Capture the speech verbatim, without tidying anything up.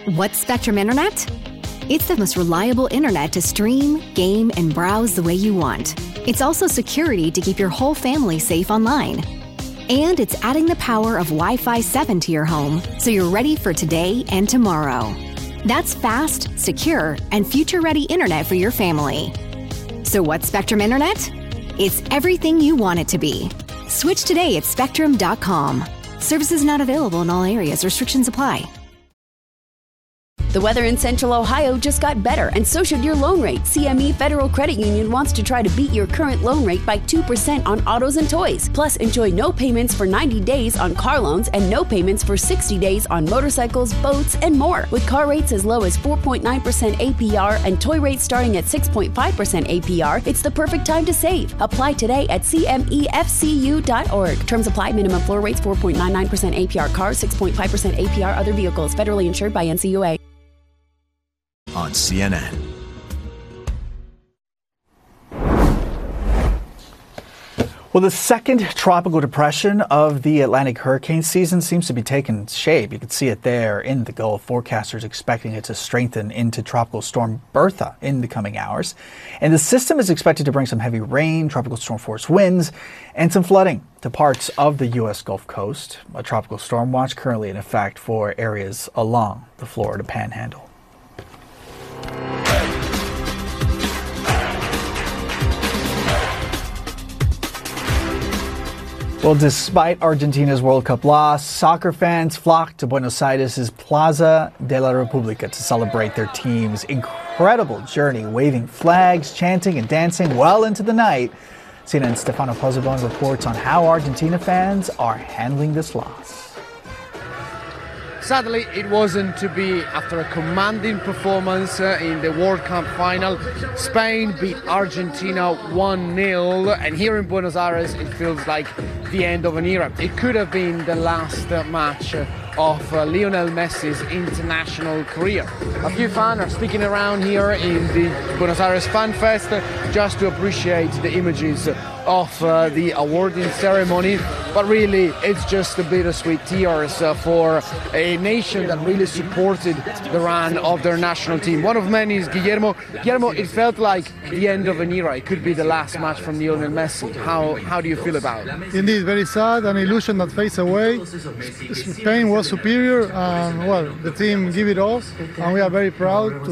What's Spectrum Internet? It's the most reliable internet to stream, game, and browse the way you want. It's also security to keep your whole family safe online. And it's adding the power of Wi-Fi seven to your home, so you're ready for today and tomorrow. That's fast, secure, and future-ready internet for your family. So what's Spectrum Internet? It's everything you want it to be. Switch today at spectrum dot com. Services not available in all areas. Restrictions apply. The weather in Central Ohio just got better, and so should your loan rate. C M E Federal Credit Union wants to try to beat your current loan rate by two percent on autos and toys. Plus, enjoy no payments for ninety days on car loans and no payments for sixty days on motorcycles, boats, and more. With car rates as low as four point nine percent A P R and toy rates starting at six point five percent A P R, it's the perfect time to save. Apply today at C M E F C U dot org. Terms apply. Minimum floor rates four point nine nine percent A P R cars, six point five percent A P R other vehicles. Federally insured by N C U A. On C N N. Well, the second tropical depression of the Atlantic hurricane season seems to be taking shape. You can see it there in the Gulf. Forecasters expecting it to strengthen into Tropical Storm Bertha in the coming hours. And the system is expected to bring some heavy rain, tropical storm force winds, and some flooding to parts of the U S Gulf Coast. A tropical storm watch currently in effect for areas along the Florida Panhandle. Well, despite Argentina's World Cup loss, soccer fans flocked to Buenos Aires' Plaza de la República to celebrate their team's incredible journey, waving flags, chanting, and dancing well into the night. C N N's Stefano Pozzebon reports on how Argentina fans are handling this loss. Sadly, it wasn't to be after a commanding performance uh, in the World Cup final. Spain beat Argentina one nil, and here in Buenos Aires it feels like the end of an era. It could have been the last uh, match uh, of uh, Lionel Messi's international career. A few fans are sticking around here in the Buenos Aires Fan Fest uh, just to appreciate the images of uh, the awarding ceremony, but really it's just a bittersweet tears uh, for a nation that really supported the run of their national team. One of many is Guillermo. Guillermo, it felt like the end of an era. It could be the last match from Lionel Messi. How how do you feel about it? Indeed, very sad, an illusion that fades away. Spain was superior, and well, the team gave it all, and we are very proud to